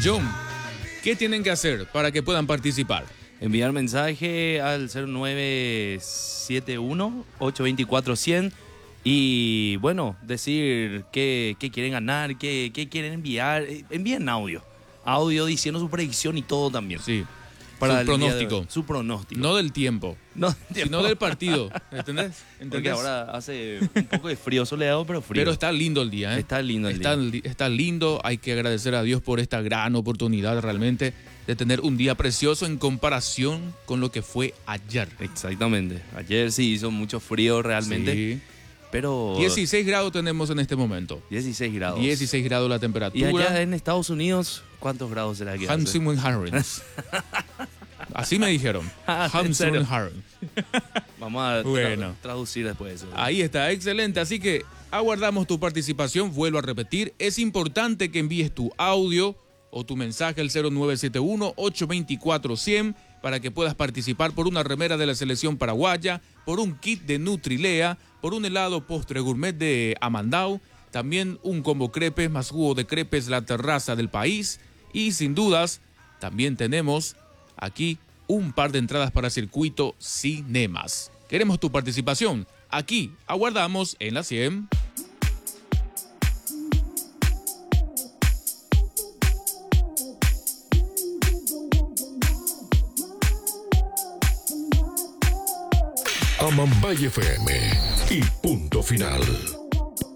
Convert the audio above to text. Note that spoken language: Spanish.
John, ¿qué tienen que hacer para que puedan participar? Enviar mensaje al 0971-824-100 y bueno, decir qué quieren ganar, qué quieren enviar. Envíen audio diciendo su predicción y todo también. Sí. Para Su pronóstico. Su pronóstico. No del tiempo, No, sino del partido. ¿Entendés? Porque ahora hace un poco de frío soleado, pero frío. Pero está lindo el día, ¿eh? Está lindo el día. Está lindo. Hay que agradecer a Dios por esta gran oportunidad realmente de tener un día precioso en comparación con lo que fue ayer. Exactamente. Ayer sí hizo mucho frío realmente. Sí. Pero 16 grados tenemos en este momento. 16 grados. 16 grados la temperatura. Y allá en Estados Unidos, ¿cuántos grados será que hace? Hansen Harrens. Así me dijeron. ¿En Hansen serio? Harrens. Vamos a Bueno. traducir después eso. Ahí está, excelente. Así que aguardamos tu participación. Vuelvo a repetir, es importante que envíes tu audio o tu mensaje al 0971-824-100 para que puedas participar por una remera de la selección paraguaya, por un kit de Nutrilea, por un helado postre gourmet de Amandau, también un combo crepes más jugo de crepes La Terraza del País y sin dudas también tenemos aquí un par de entradas para Circuito Cinemas. Queremos tu participación. Aquí aguardamos en la 100. Amambay FM y punto final.